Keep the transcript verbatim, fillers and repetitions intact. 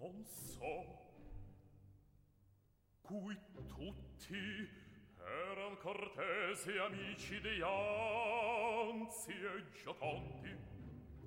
non so, cui tutti eran cortesi amici di anzi e giocondi,